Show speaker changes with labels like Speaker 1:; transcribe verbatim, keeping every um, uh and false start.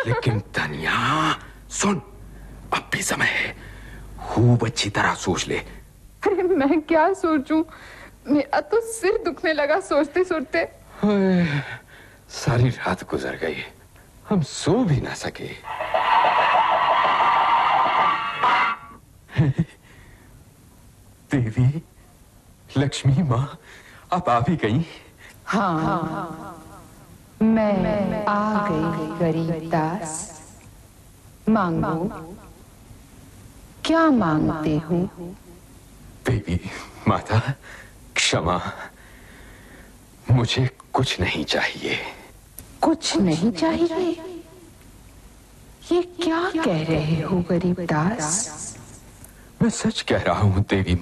Speaker 1: लेकिन धनिया सुन, अब भी समय है, खूब अच्छी तरह सोच ले।
Speaker 2: अरे मैं क्या सोचूं, मेरा तो सिर दुखने लगा सोचते सोचते।
Speaker 1: सारी रात गुजर गई, हम सो भी ना सके। देवी, लक्ष्मी माँ, आप आ भी गई?
Speaker 2: हाँ, हाँ, मैं आ गई गरीब दास। मांगो, क्या मांगते हो?
Speaker 1: देवी माता, क्षमा, मुझे कुछ नहीं चाहिए।
Speaker 2: कुछ नहीं चाहिए? ये क्या कह रहे हो गरीब दास?
Speaker 1: मैं सच कह रहा हूँ देवी।